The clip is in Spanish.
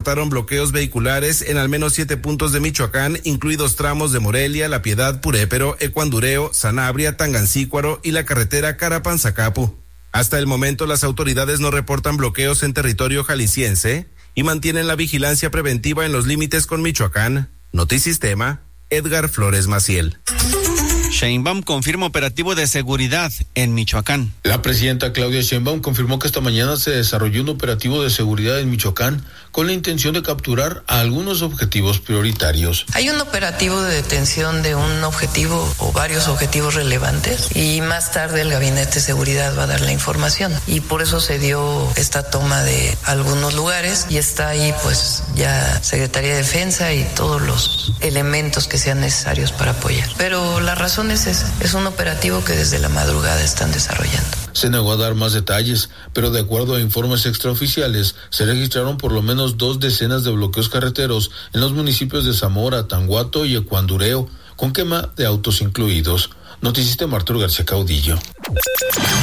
reportaron bloqueos vehiculares en al menos 7 puntos de Michoacán, incluidos tramos de Morelia, La Piedad, Purépero, Ecuandureo, Sanabria, Tangancícuaro y la carretera Carapan-Zacapu. Hasta el momento, las autoridades no reportan bloqueos en territorio jalisciense y mantienen la vigilancia preventiva en los límites con Michoacán. Notisistema, Edgar Flores Maciel. Sheinbaum confirma operativo de seguridad en Michoacán. La presidenta Claudia Sheinbaum confirmó que esta mañana se desarrolló un operativo de seguridad en Michoacán con la intención de capturar a algunos objetivos prioritarios. Hay un operativo de detención de un objetivo o varios objetivos relevantes y más tarde el Gabinete de Seguridad va a dar la información y por eso se dio esta toma de algunos lugares y está ahí pues ya Secretaría de Defensa y todos los elementos que sean necesarios para apoyar. Pero la razón es esa, es un operativo que desde la madrugada están desarrollando. Se negó a dar más detalles, pero de acuerdo a informes extraoficiales, se registraron por lo menos 2 decenas de bloqueos carreteros en los municipios de Zamora, Tanguato y Ecuandureo, con quema de autos incluidos. Noticista Arturo García Caudillo.